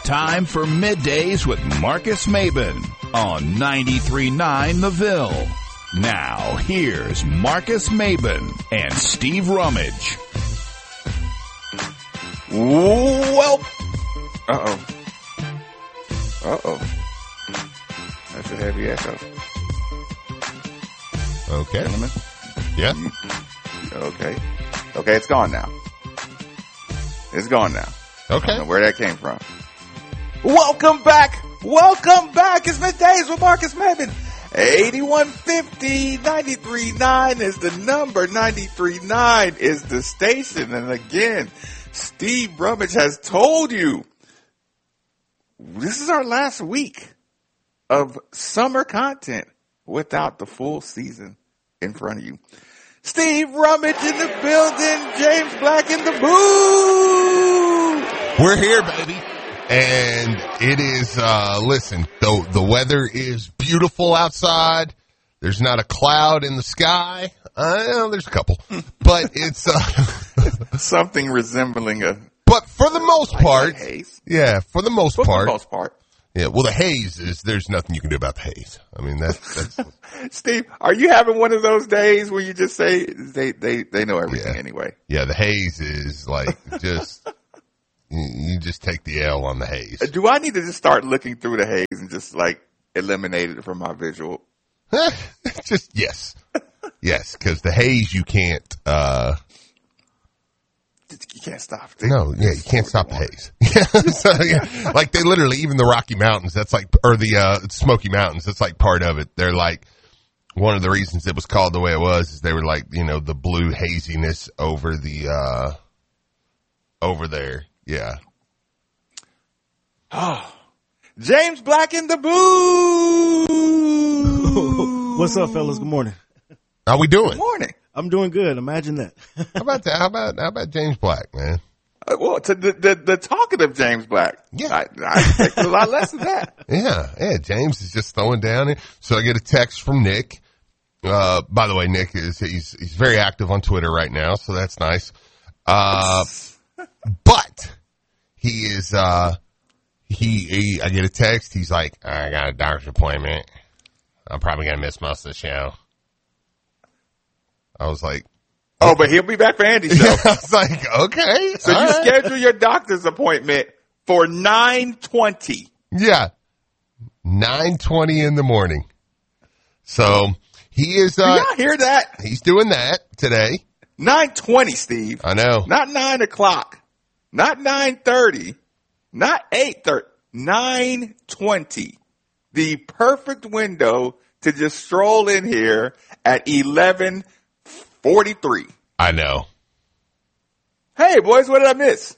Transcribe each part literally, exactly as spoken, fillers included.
time for Middays with Marcus Maben on ninety-three point nine The Ville. Now, here's Marcus Maben and Steve Rummage. Well, uh-oh. Uh-oh. That's a heavy echo. Okay. Gentlemen? Yeah. Okay. Okay, it's gone now. It's gone now. Okay. I don't know where that came from. Welcome back. Welcome back. It's Middays with Marcus Maben. eighty-one fifty, ninety-three point nine is the number. ninety-three point nine is the station. And again, Steve Rummage has told you this is our last week of summer content without the full season in front of you. Steve Rummage in the building. James Black in the booth. We're here, baby. And it is, uh, listen, the, the weather is beautiful outside. There's not a cloud in the sky. Uh, well, there's a couple, but it's, uh, something resembling a, but for the most like part, haze. Yeah, for the most For part, the most part. yeah. Well, the haze is, there's nothing you can do about the haze. I mean, that's, that's, Steve, are you having one of those days where you just say they, they, they know everything Yeah. anyway? yeah, the haze is like just, you, you just take the L on the haze. Do I need to just start looking through the haze and just like eliminate it from my visual? Just, yes. Yes, because the haze you can't, uh, You can't stop. no, yeah, you can't stop the haze. Yeah, so, yeah, like they literally, even the Rocky Mountains, that's like, or the, uh, Smoky Mountains, that's like part of it. They're like, one of the reasons it was called the way it was is they were like, you know, the blue haziness over the, uh, over there. Yeah. Oh, James Black in the booth. What's up, fellas? Good morning. How we doing? Good morning. I'm doing good. Imagine that. How about that? How about, how about James Black, man? Uh, well, to the, the, the talkative James Black. Yeah. I, I expected a lot less than that. Yeah, yeah, James is just throwing down it. So I get a text from Nick. Uh, by the way, Nick is, he's, he's very active on Twitter right now, so that's nice. Uh, but he is, uh, he, he, I get a text. He's like, I got a doctor's appointment. I'm probably going to miss most of the show. I was like, Oh, but he'll be back for Andy's show. I was like, okay. So you all right. schedule your doctor's appointment for nine twenty. Yeah. nine twenty in the morning. So he is, Do uh, y'all hear that? he's doing that today. nine twenty, Steve. I know. Not nine o'clock. Not nine thirty. Not eight thirty. nine twenty. The perfect window to just stroll in here at eleven forty-three. I know. Hey, boys, what did I miss?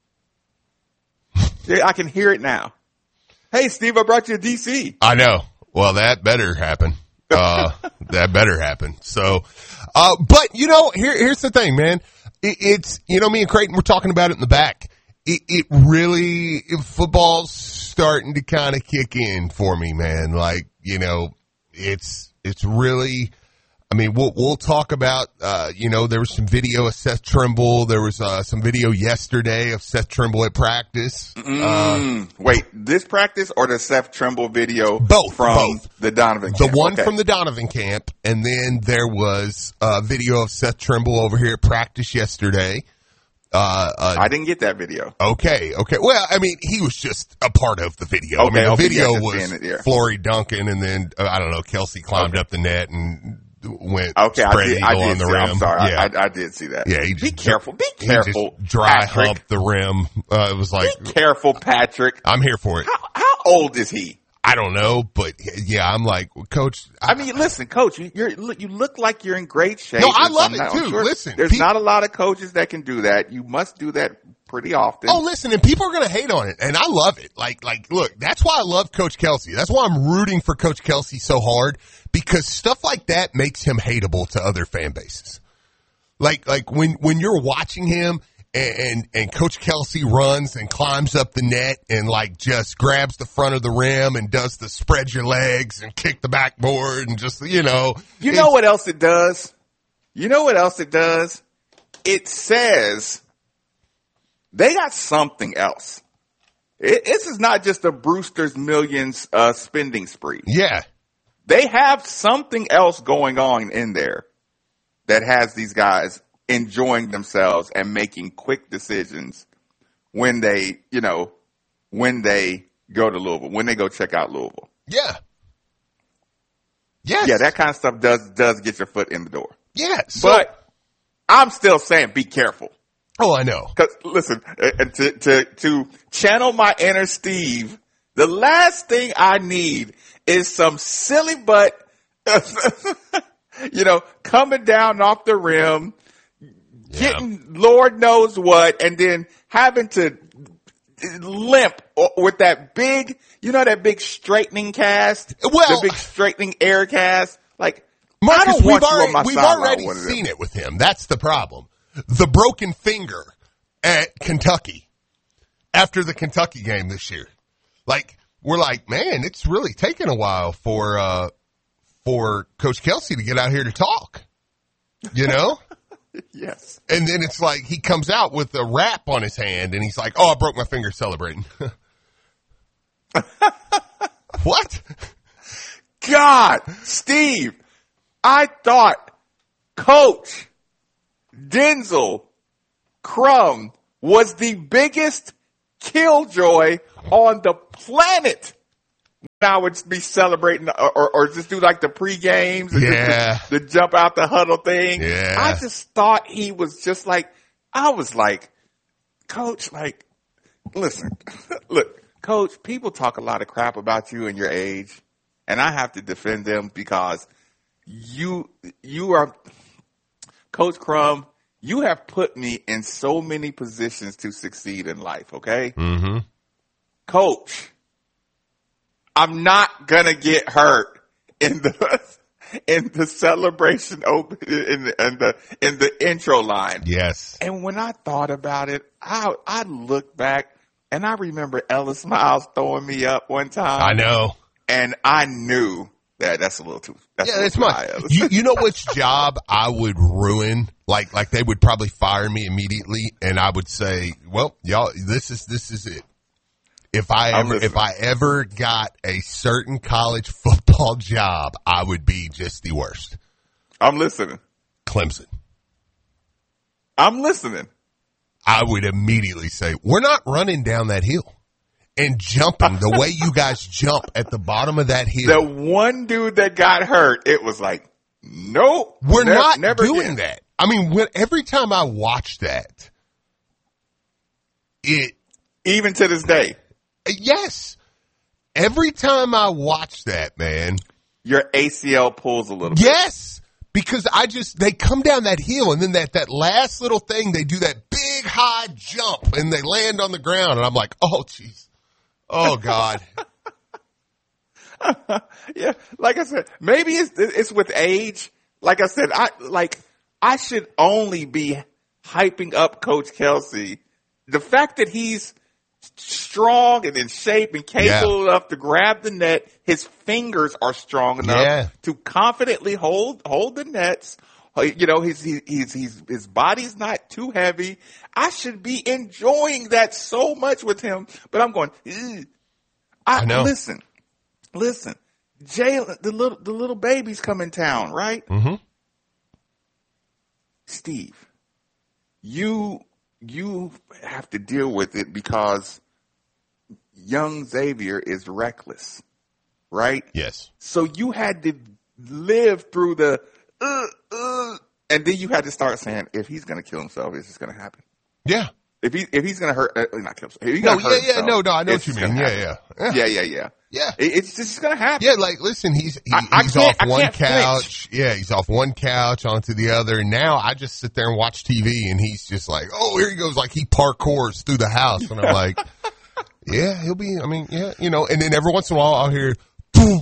Yeah, I can hear it now. Hey, Steve, I brought you a D C. I know. Well, that better happen. Uh, that better happen. So, uh, but you know, here, here's the thing, man. It, it's, you know, me and Creighton were talking about it in the back. It, it really, football's starting to kind of kick in for me, man. Like, you know, it's, it's really, I mean, we'll, we'll talk about, uh, you know, there was some video of Seth Trimble. There was, uh, some video yesterday of Seth Trimble at practice. Uh, Mm, wait, this practice or the Seth Trimble video? Both, from both. the Donovan The camp? one Okay. from the Donovan camp, and then there was a video of Seth Trimble over here at practice yesterday. Uh, uh, I didn't get that video. okay, okay. Well, I mean, he was just a part of the video. I Okay, mean, the okay, video yeah, just was being it, yeah. Flory Duncan, and then, uh, I don't know, Kelsey climbed Okay. up the net and went Okay, I spread did, eagle I did on the see, rim. I'm sorry. Yeah. I, I, I did see that. yeah, he be just, careful. Be he careful. just dry Patrick. humped the rim. Uh, it was like, Be careful, Patrick. I'm here for it. How, how old is he? I don't know, but yeah, I'm like, Coach, I mean, listen, Coach, you, you're, you look like you're in great shape. No, I And love I'm it, not- I'm too. sure Listen, there's pe- not a lot of coaches that can do that. You must do that pretty often. Oh, listen, and people are going to hate on it, and I love it. Like, like, look, that's why I love Coach Kelsey. That's why I'm rooting for Coach Kelsey so hard, because stuff like that makes him hateable to other fan bases. Like, like when, when you're watching him and, and, and Coach Kelsey runs and climbs up the net and like just grabs the front of the rim and does the spread your legs and kick the backboard and just, you know. You know what else it does? You know what else it does? It says they got something else. it, this is not just a Brewster's Millions uh, spending spree. Yeah. They have something else going on in there that has these guys enjoying themselves and making quick decisions when they, you know, when they go to Louisville, when they go check out Louisville. Yeah. Yes. Yeah, that kind of stuff does does get your foot in the door. Yeah. So, But I'm still saying be careful. oh, I know. Because, listen, uh, to, to, to channel my inner Steve, the last thing I need is some silly butt, you know, coming down off the rim, Yeah. getting Lord knows what, and then having to limp with that big, you know, that big straightening cast, Well- the big straightening air cast. Like, I Marcus, don't want we've you already, on my we've sideline already with seen it with him. That's the problem. The broken finger at Kentucky after the Kentucky game this year. Like, we're like, man, it's really taken a while for, uh, for Coach Kelsey to get out here to talk, you know? Yes. And then it's like he comes out with a wrap on his hand and he's like, oh, I broke my finger celebrating. What? God, Steve, I thought Coach Denzel Crum was the biggest killjoy on the planet. I would be celebrating or, or, or just do like the pre-games and Yeah. just the, the jump out the huddle thing. Yeah. I just thought he was just like, I was like, Coach, like, listen, look, Coach, people talk a lot of crap about you and your age, and I have to defend them because you, you are, Coach Crum, you have put me in so many positions to succeed in life, okay? Mm-hmm. Coach, I'm not gonna get hurt in the in the celebration open in the in the in the intro line. Yes. And when I thought about it, I I looked back and I remember Ellis Miles throwing me up one time. I know. And I knew that that's a little too. That's Yeah, a that's little too my. high, Ellis. You, you know which job I would ruin? Like, like they would probably fire me immediately, and I would say, "Well, y'all, this is this is it." If I I'm ever, listening. if I ever got a certain college football job, I would be just the worst. I'm listening. Clemson. I'm listening. I would immediately say, "We're not running down that hill and jumping the way you guys jump at the bottom of that hill. The one dude that got hurt, it was like, nope, We're ne- not never doing again. that." I mean, when, every time I watch that, it. Even to this day, Yes. Every time I watch that, man. your A C L pulls a little bit. Yes. Because I just, they come down that hill and then that, that last little thing, they do that big high jump and they land on the ground. And I'm like, oh, jeez. Oh, God. Yeah, like I said, maybe it's it's with age. Like I said, I like I should only be hyping up Coach Kelsey. The fact that he's strong and in shape and capable enough to grab the net, his fingers are strong enough Yeah. to confidently hold hold the nets. Uh, You know, his he, he's he's his body's not too heavy. I should be enjoying that so much with him, but I'm going. Ugh. I, I know. Listen, listen. Jalen, the little the little baby's come in town, right? Mm-hmm. Steve, you you have to deal with it because young Xavier is reckless, right? Yes. So you had to live through the uh, uh, and then you had to start saying, if he's going to kill himself, it's just going to happen. Yeah. If he if he's going to hurt, uh, not kill himself. If he's No, gonna yeah, hurt yeah. himself, No, no, I know it's what you just mean. gonna Yeah, happen. yeah. yeah, yeah, yeah. Yeah. It, it's just going to happen. Yeah, like, listen, he's he, I- I he's can't- off I one can't couch. Yeah, he's off one couch onto the other. And now I just sit there and watch T V, and he's just like, oh, here he goes, like he parkours through the house. And I'm like, yeah, he'll be, I mean, yeah, you know. And then every once in a while I'll hear, boom.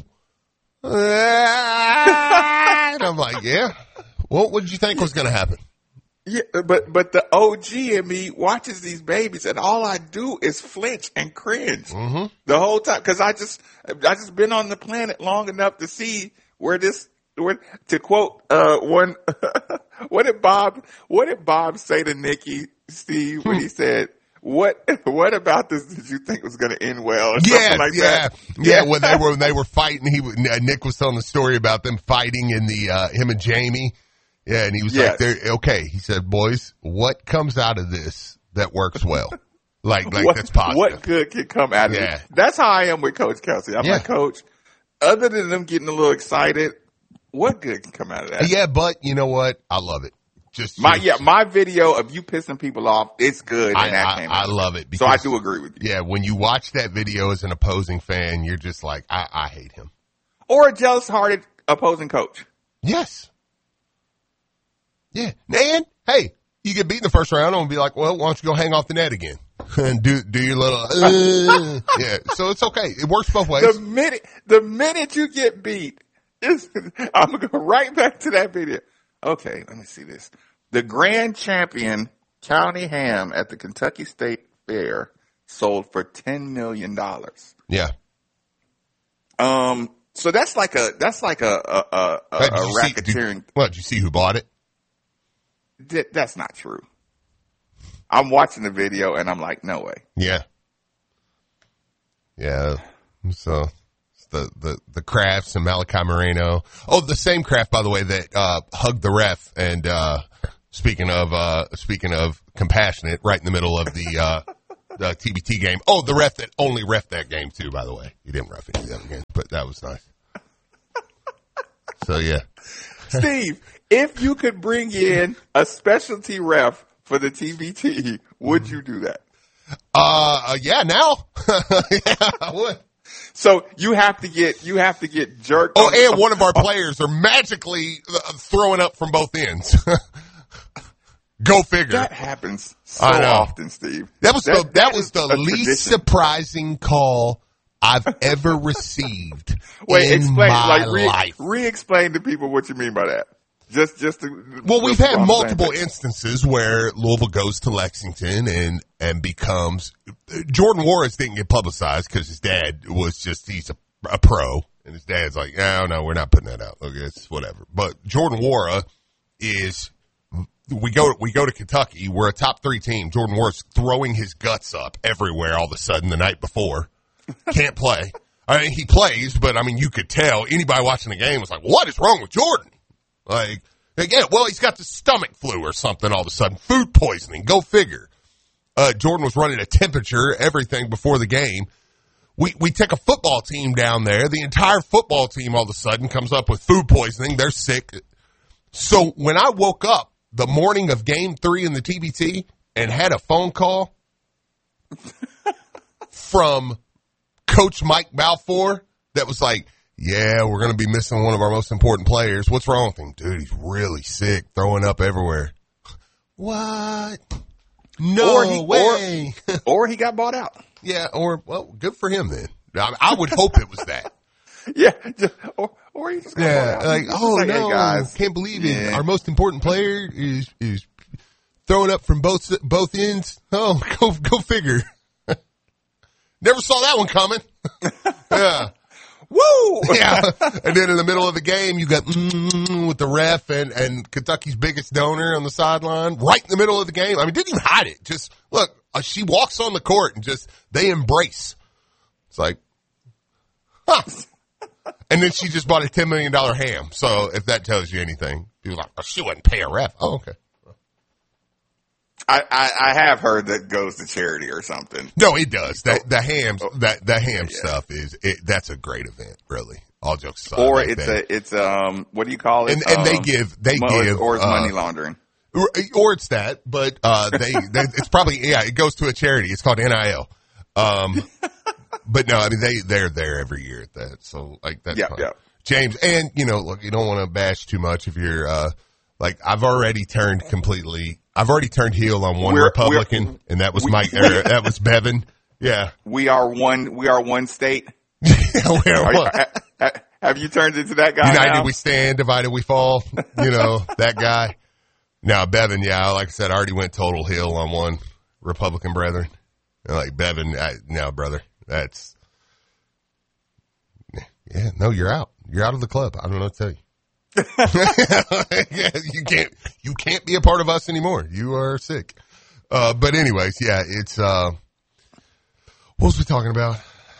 And I'm like, yeah. Well, what did you think was going to happen? Yeah, but but the O G in me watches these babies, and all I do is flinch and cringe Mm-hmm. the whole time because I just I just been on the planet long enough to see where this where to quote uh one what did Bob what did Bob say to Nikki Steve when he said What what about this did you think was going to end well? Or Yeah, something like yeah, that? yeah. When they were when they were fighting, he was- Nick was telling the story about them fighting in the uh, him and Jamie. Yeah, and he was Yes. like, "They're okay." He said, "Boys, what comes out of this that works well? Like, like what, that's positive." What good can come out of Yeah. it? That's how I am with Coach Kelsey. I'm Yeah. like, Coach, other than them getting a little excited, what good can come out of that? Yeah, but you know what? I love it. Just My just- yeah, my video of you pissing people off, it's good. I, And that I, came I out. love it. So I because- do agree with you. Yeah, when you watch that video as an opposing fan, you're just like, I, I hate him. Or a jealous-hearted opposing coach. Yes. Yeah. And, hey, you get beat in the first round, I'm going to be like, well, why don't you go hang off the net again? And do, do your little, uh, yeah. So it's okay. It works both ways. The minute, the minute you get beat, it's, I'm gonna go right back to that video. Okay, let me see this. The grand champion County Ham at the Kentucky State Fair sold for ten million dollars. Yeah. Um, so that's like a that's like a a, a, a, Did a you see- racketeering. did- What, did you see who bought it? That- that's not true. I'm watching the video and I'm like, no way. Yeah. Yeah. So it's the, the, the Crafts and Malachi Moreno. Oh, the same Craft, by the way, that, uh, hugged the ref. And, uh, speaking of, uh, speaking of compassionate, right in the middle of the, uh, the T B T game. Oh, the ref that only ref that game too, by the way. He didn't ref any of the other games, but that was nice. So yeah. Steve, if you could bring in a specialty ref for the T B T, would you do that? Uh, uh yeah, now. Yeah, I would. So you have to get you have to get jerked. Oh, on- and one of our players are magically uh, throwing up from both ends. Go figure. That happens so I know. often, Steve. That was the that was is the a least tradition. surprising call I've ever received Wait, in explain my like re, life. re-explain to people what you mean by that. Just just to, Well, we've just had on the same multiple page. instances where Louisville goes to Lexington and and becomes Jordan Warris didn't get publicized because his dad was just he's a, a pro and his dad's like, no, no, we're not putting that out. Okay, it's whatever. But Jordan Warra is we go we go to Kentucky. We're a top three team. Jordan Warris throwing his guts up everywhere all of a sudden the night before. Can't play. I mean, he plays, but I mean, you could tell anybody watching the game was like, what is wrong with Jordan? Like, again, well, he's got the stomach flu or something all of a sudden. Food poisoning. Go figure. Uh, Jordan was running a temperature, everything before the game. We, we take a football team down there. The entire football team all of a sudden comes up with food poisoning. They're sick. So when I woke up the morning of game three in the T B T and had a phone call from Coach Mike Balfour that was like, yeah, we're going to be missing one of our most important players. What's wrong with him? Dude, he's really sick, throwing up everywhere. What? No Or he- way. Or he got bought out. Yeah, or, well, good for him then. I, I would hope it was that. Yeah, just, or or he just got Yeah, bought out. like, He's just oh like, no, hey guys, can't believe it. Yeah. Our most important player is is throwing up from both both ends. Oh, go go figure. Never saw that one coming. Yeah. woo. Yeah. And then in the middle of the game, you got mm, with the ref and, and Kentucky's biggest donor on the sideline right in the middle of the game. I mean, didn't even hide it. Just look, uh, she walks on the court and just, they embrace. It's like, huh. And then she just bought a ten million dollars ham. So if that tells you anything, he was like, oh, she wouldn't pay a ref. Oh, okay. I, I I have heard that goes to charity or something. No, it does. That, the ham, Oh. that, the ham Yeah. stuff is, it, that's a great event, really. All jokes aside. Or like it's that. a it's um what do you call it? and, and they Um, give, they mo- give, or it's uh, money laundering. Or, or it's that, but, uh, they, they, it's probably, yeah, it goes to a charity. It's called N I L. Um, but no, I mean, they, they're there every year at that. So like that's Yeah, fine. yeah. James, and you know, look, you don't want to bash too much if you're, uh, like I've already turned completely, I've already turned heel on one We're- Republican we're- and that was we- Mike, or, that was Bevan. Yeah. We are one. We are one state. Yeah, we're Are, one. ha- ha- have you turned into that guy? United now? we stand, divided we fall. You know, that guy. Now, Bevan, yeah, like I said, I already went total heel on one Republican brethren. And like, Bevan, I, no, brother, that's, yeah, no, you're out. You're out of the club. I don't know what to tell you. Yeah, you can't, you can't be a part of us anymore. You are sick. Uh, but anyways, yeah, it's, uh, what was we talking about?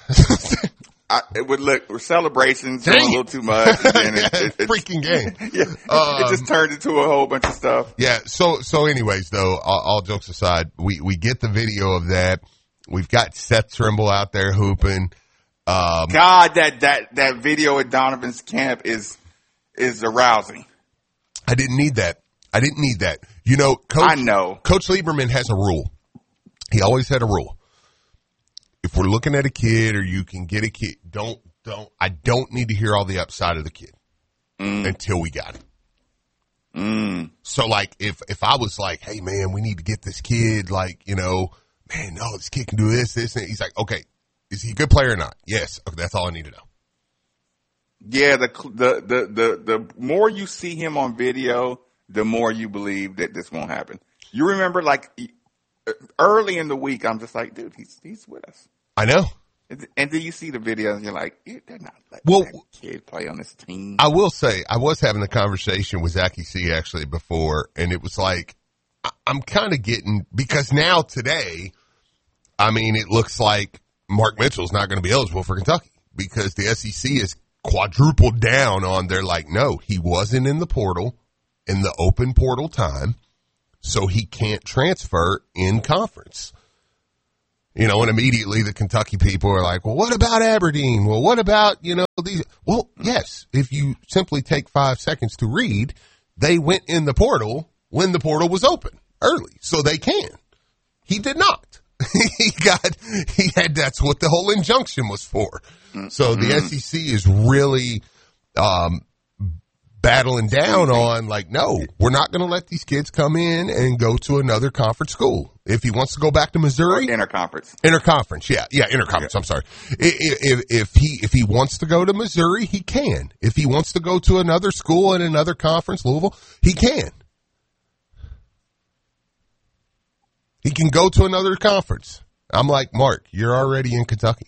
I, it would look celebrations doing a little too much. And it, it, it, freaking game. Yeah, Um, it just turned into a whole bunch of stuff. Yeah. So, so anyways, though, all, all jokes aside, we, we get the video of that. We've got Seth Trimble out there hooping. Um, God, that, that, that video at Donovan's camp is, is arousing. I didn't need that. I didn't need that. You know, Coach, I know. Coach Lieberman has a rule. He always had a rule. If we're looking at a kid or you can get a kid, don't, don't, I don't need to hear all the upside of the kid mm. until we got him. Mm. So like, if, if I was like, hey man, we need to get this kid, like, you know, man, no, this kid can do this, this, and he's like, okay, is he a good player or not? Yes. Okay, that's all I need to know. Yeah. The, the, the, the, the more you see him on video, the more you believe that this won't happen. You remember like, early in the week, I'm just like, dude, he's he's with us. I know. And, and then you see the videos, and you're like, they're not letting well, that kid play on this team. I will say, I was having a conversation with Zachy C actually before, and it was like, I, I'm kind of getting, because now today, I mean, it looks like Mark Mitchell's not going to be eligible for Kentucky because the S E C is quadrupled down on, they're like, no, he wasn't in the portal in the open portal time. So he can't transfer in conference. You know, and immediately the Kentucky people are like, well, what about Aberdeen? Well, what about, you know, these? Well, yes, if you simply take five seconds to read, they went in the portal when the portal was open early. So they can. He did not. he got, he had, that's what the whole injunction was for. So the mm-hmm. S E C is really, um, battling down on like, no, we're not going to let these kids come in and go to another conference school. If he wants to go back to Missouri, interconference, interconference, yeah, yeah, interconference. Yeah. I'm sorry. If, if, if he if he wants to go to Missouri, he can. If he wants to go to another school in another conference, Louisville, he can. He can go to another conference. I'm like, Mark, you're already in Kentucky.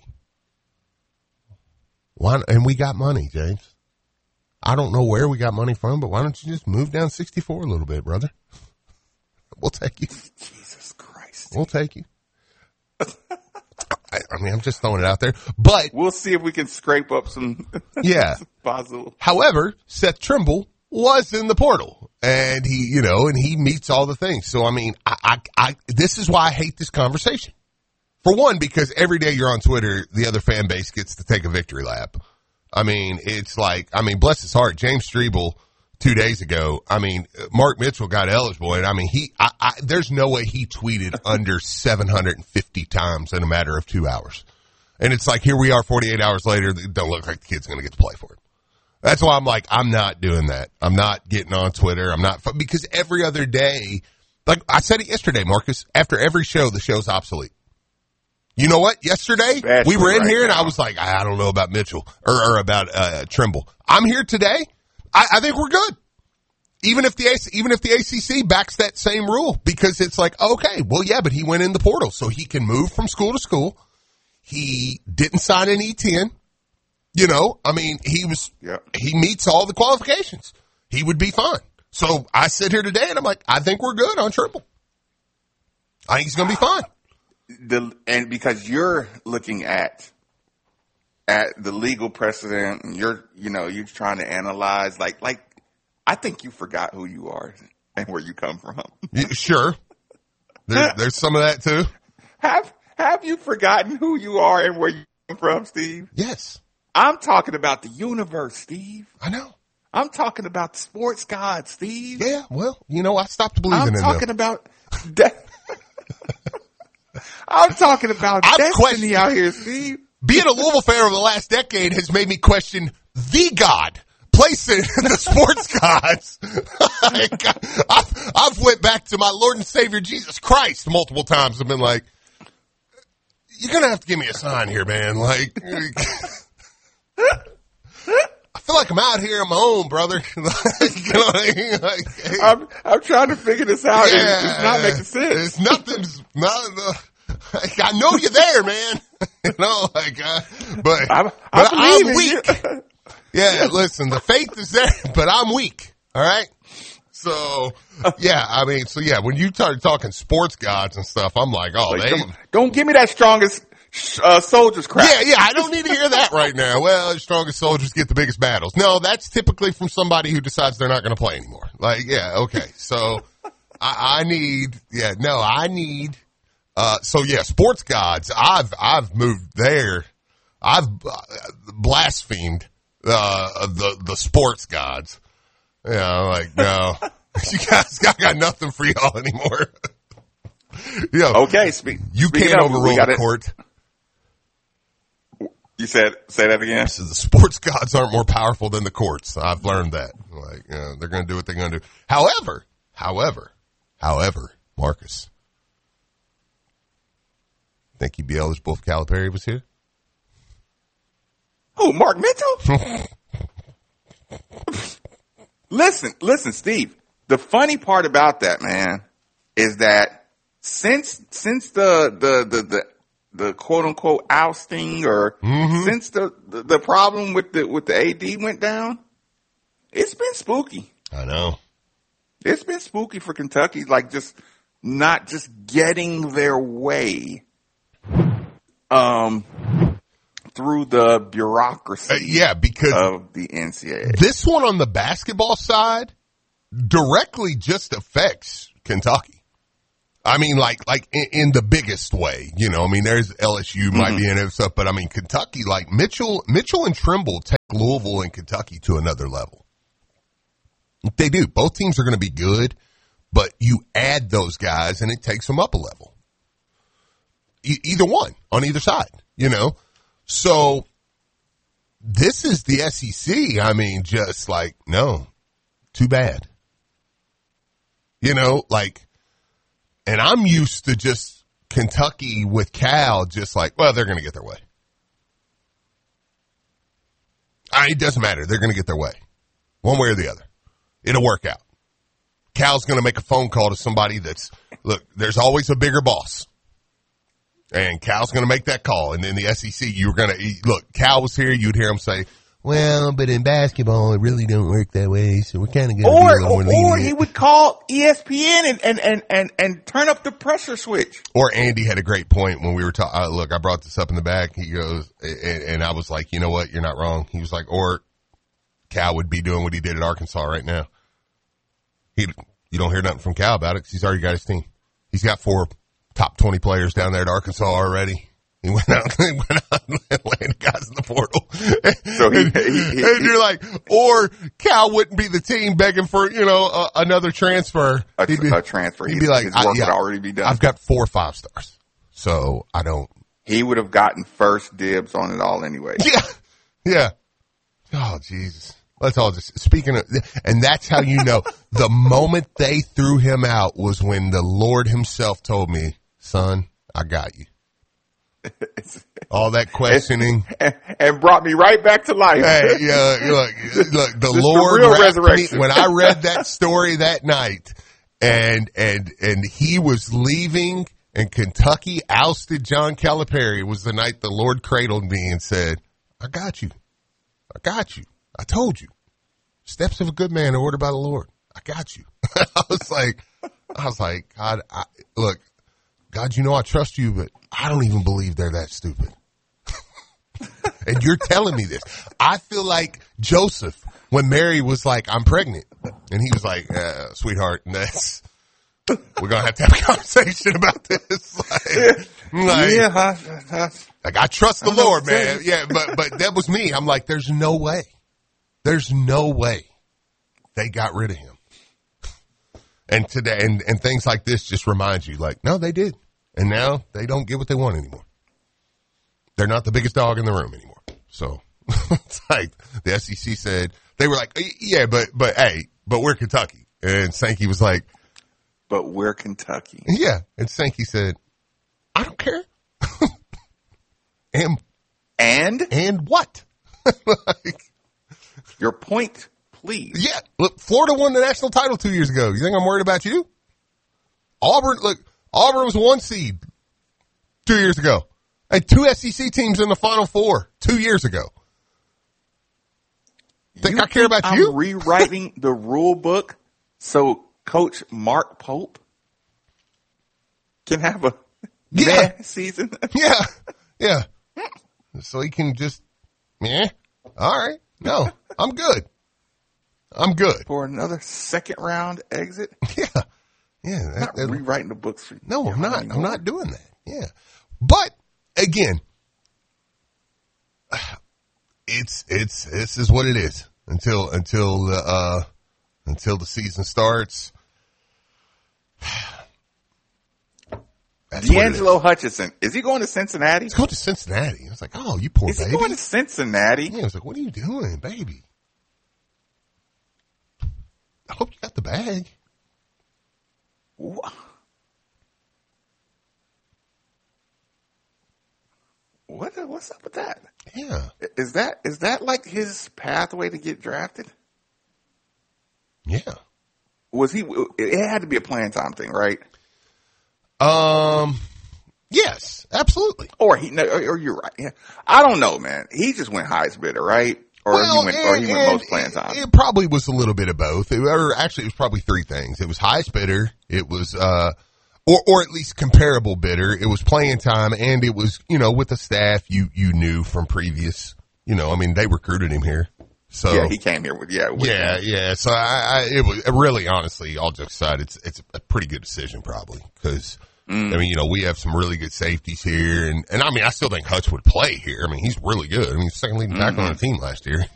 Why? And we got money, James. I don't know where we got money from, but why don't you just move down sixty-four a little bit, brother? We'll take you. Jesus Christ. We'll take you. I, I mean, I'm just throwing it out there, but we'll see if we can scrape up some. Yeah. some possible. However, Seth Trimble was in the portal and he, you know, and he meets all the things. So, I mean, I, I, I, this is why I hate this conversation. For one, because every day you're on Twitter, the other fan base gets to take a victory lap. I mean, it's like, I mean, bless his heart, James Strebel two days ago, I mean, Mark Mitchell got eligible, and I mean, he, I, I, there's no way he tweeted under seven hundred fifty times in a matter of two hours. And it's like, here we are forty-eight hours later, it don't look like the kid's going to get to play for it. That's why I'm like, I'm not doing that. I'm not getting on Twitter. I'm not, because every other day, like I said it yesterday, Marcus, after every show, the show's obsolete. You know what? Yesterday, Especially we were in right here now. And I was like, I don't know about Mitchell or, or about uh, Trimble. I'm here today. I, I think we're good. Even if the even if the A C C backs that same rule, because it's like, okay, well, yeah, but he went in the portal, so he can move from school to school. He didn't sign an E ten. You know, I mean, he was yeah. he meets all the qualifications. He would be fine. So I sit here today and I'm like, I think we're good on Trimble. I think he's going to be fine. The, and because you're looking at at the legal precedent, and you're you know you're trying to analyze like like I think you forgot who you are and where you come from. Yeah, sure, there's, there's some of that too. Have Have you forgotten who you are and where you come from, Steve? Yes, I'm talking about the universe, Steve. I know. I'm talking about the sports god, Steve. Yeah, well, you know, I stopped believing I'm in talking them. about. De- I'm talking about I'm destiny question- out here, Steve. Being a Louisville fan over the last decade has made me question the God, placing the sports gods. I've, I've went back to my Lord and Savior Jesus Christ multiple times. I've been like, you're going to have to give me a sign here, man. Like, I feel like I'm out here on my own, brother. Like, you know what I mean? Like, hey. I'm, I'm trying to figure this out. Yeah, it's, it's not making sense. It's nothing's not, uh, like, I know you're there, man. You know, like, uh, but, I, but I I'm weak. Yeah, listen, the faith is there, but I'm weak. All right. So, yeah, I mean, so yeah, when you start talking sports gods and stuff, I'm like, oh, Like, they. don't, don't give me that strongest uh, soldiers crap. Yeah, yeah, I don't need to hear that right now. Well, the strongest soldiers get the biggest battles. No, that's typically from somebody who decides they're not going to play anymore. Like, yeah, okay. So, I, I need, yeah, no, I need, uh, so yeah, sports gods, I've, I've moved there. I've uh, blasphemed, uh, the, the sports gods. Yeah, I'm like, no, you guys got, got nothing for y'all anymore. Yo, Okay, speak, you speaking can't of, we overrule got the it. court. You said, say that again? So the sports gods aren't more powerful than the courts. I've learned that. Like, you know, they're going to do what they're going to do. However, however, however, Marcus, think you'd be eligible if Calipari was here? Who, Mark Mitchell? Listen, listen, Steve. The funny part about that, man, is that since since the the the the, the quote unquote ousting, or Mhm. since the, the the problem with the with the A D went down, it's been spooky. I know. It's been spooky for Kentucky, like just not just getting their way um through the bureaucracy Uh, yeah, because of the N C double A. this one on the basketball side directly just affects Kentucky. I mean, like, like in, in the biggest way, you know, I mean, there's L S U might be in it and stuff, but I mean, Kentucky, like Mitchell, Mitchell and Trimble take Louisville and Kentucky to another level. They do. Both teams are going to be good, but you add those guys and it takes them up a level. E- either one on either side, you know? So this is the S E C. I mean, just like, no, too bad. You know, like, and I'm used to just Kentucky with Cal, just like, well, they're going to get their way. I, it doesn't matter. They're going to get their way. One way or the other. It'll work out. Cal's going to make a phone call to somebody that's, look, there's always a bigger boss. And Cal's going to make that call. And then the S E C, you're going to, look, Cal was here, you'd hear him say, well, but in basketball, it really don't work that way. So we're kind of going to Or, be or, more or he would call E S P N and, and, and, and, and turn up the pressure switch. Or Andy had a great point when we were talking. Uh, look, I brought this up in the back. He goes, and, and I was like, you know what? You're not wrong. He was like, or Cal would be doing what he did at Arkansas right now. He, you don't hear nothing from Cal about it because he's already got his team. He's got four top twenty players down there at Arkansas already. He went out, he went out and landed guys in the portal. So he, and, he, he, and you're like, or Cal wouldn't be the team begging for, you know, uh, another transfer. a, He'd be, a transfer. he'd His, be like, his I- work yeah, would already be done. I've got four five stars. So I don't. He would have gotten first dibs on it all anyway. Yeah. Yeah. Oh, Jesus. Let's all just, speaking of, and that's how you know the moment they threw him out was when the Lord himself told me, son, I got you. All that questioning. And, and brought me right back to life. Hey, yeah, look, look, the This the Lord real wrapped me, resurrection. when I read that story that night and, and, and he was leaving and Kentucky ousted John Calipari, it was the night the Lord cradled me and said, I got you. I got you. I told you. Steps of a good man are ordered by the Lord. I got you. I was like, I was like, God, I, look, God, you know I trust you, but I don't even believe they're that stupid. And you're telling me this. I feel like Joseph when Mary was like, I'm pregnant. And he was like, uh, sweetheart, that's, we're going to have to have a conversation about this. Like, like, yeah, I, I, like I trust the I don't know Lord, what to tell man. Yeah, but, but that was me. I'm like, there's no way. There's no way they got rid of him. And today, and, and things like this just remind you, like, no, they did. And now they don't get what they want anymore. They're not the biggest dog in the room anymore. So it's like the S E C said, they were like, yeah, but, but hey, but we're Kentucky. And Sankey was like, but we're Kentucky. yeah. And Sankey said, I don't care. and, And and what? Like, your point, please. yeah, look, Florida won the national title two years ago. You think I'm worried about you? Auburn, look, Auburn was one seed two years ago. And two S E C teams in the Final Four two years ago. Think You I care about I'm you? rewriting the rule book So Coach Mark Pope can have a Yeah. meh season. Yeah. Yeah. So he can just, yeah. All right. No, I'm good. I'm good. For another second round exit. Yeah. Yeah. That, Not that- rewriting the books for no, I'm y'all not. anymore. I'm not doing that. Yeah. But again, it's, it's, this is what it is until, until the, uh, until the season starts. That's what it is. D'Angelo Hutchinson. Is he going to Cincinnati? He's going to Cincinnati. I was like, oh, you poor Is he baby. going to Cincinnati? Yeah, I was like, what are you doing, baby? I hope you got the bag. Wha- What? What's up with that? Yeah. Is that is that like his pathway to get drafted? Yeah. Was he? It had to be a playing time thing, right? Um, yes, absolutely. Or he? No, or, or you're right. Yeah. I don't know, man. He just went highest bidder, right? Or Well, he went, or he and- went most and playing it- time. It probably was a little bit of both. It, or actually, it was probably three things. It was highest bidder. It was, uh, or, or at least comparable bidder. It was playing time, and it was, you know, with the staff you, you knew from previous, you know, I mean, they recruited him here. So, Yeah, he came here with yeah. With yeah, yeah. So I, I, it was really, honestly, all jokes aside, it's, it's a pretty good decision probably because, Mm. I mean, you know, we have some really good safeties here, and, and I mean, I still think Hutch would play here. I mean, he's really good. I mean, he's second leading tackle on the team last year.